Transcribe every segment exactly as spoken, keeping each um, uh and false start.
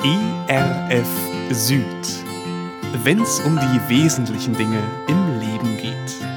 E R F Süd, wenn's um die wesentlichen Dinge im Leben geht.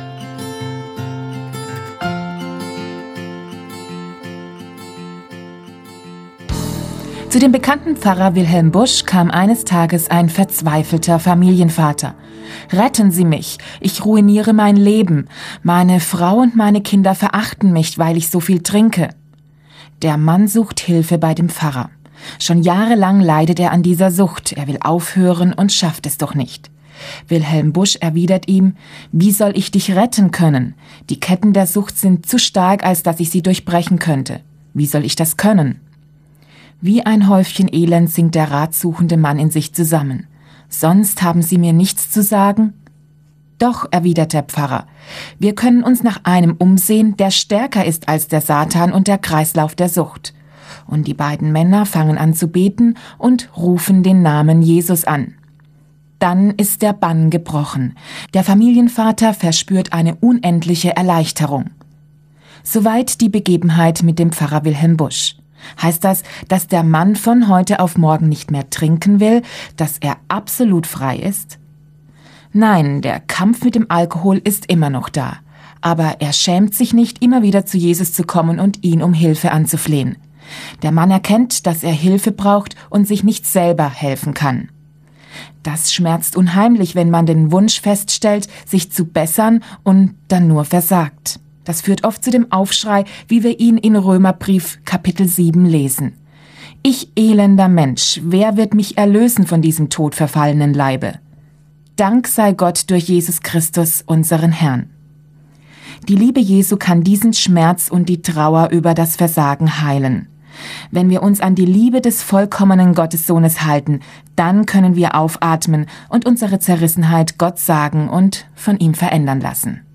Zu dem bekannten Pfarrer Wilhelm Busch kam eines Tages ein verzweifelter Familienvater. »Retten Sie mich, ich ruiniere mein Leben. Meine Frau und meine Kinder verachten mich, weil ich so viel trinke.« Der Mann sucht Hilfe bei dem Pfarrer. Schon jahrelang leidet er an dieser Sucht. Er will aufhören und schafft es doch nicht. Wilhelm Busch erwidert ihm: »Wie soll ich dich retten können? Die Ketten der Sucht sind zu stark, als dass ich sie durchbrechen könnte. Wie soll ich das können?« Wie ein Häufchen Elend sinkt der ratsuchende Mann in sich zusammen. »Sonst haben Sie mir nichts zu sagen?« »Doch«, erwidert der Pfarrer, »wir können uns nach einem umsehen, der stärker ist als der Satan und der Kreislauf der Sucht.« Und die beiden Männer fangen an zu beten und rufen den Namen Jesus an. Dann ist der Bann gebrochen. Der Familienvater verspürt eine unendliche Erleichterung. Soweit die Begebenheit mit dem Pfarrer Wilhelm Busch. Heißt das, dass der Mann von heute auf morgen nicht mehr trinken will, dass er absolut frei ist? Nein, der Kampf mit dem Alkohol ist immer noch da. Aber er schämt sich nicht, immer wieder zu Jesus zu kommen und ihn um Hilfe anzuflehen. Der Mann erkennt, dass er Hilfe braucht und sich nicht selber helfen kann. Das schmerzt unheimlich, wenn man den Wunsch feststellt, sich zu bessern und dann nur versagt. Das führt oft zu dem Aufschrei, wie wir ihn in Römerbrief Kapitel sieben lesen. »Ich elender Mensch, wer wird mich erlösen von diesem todverfallenen Leibe? Dank sei Gott durch Jesus Christus, unseren Herrn.« Die Liebe Jesu kann diesen Schmerz und die Trauer über das Versagen heilen. Wenn wir uns an die Liebe des vollkommenen Gottessohnes halten, dann können wir aufatmen und unsere Zerrissenheit Gott sagen und von ihm verändern lassen.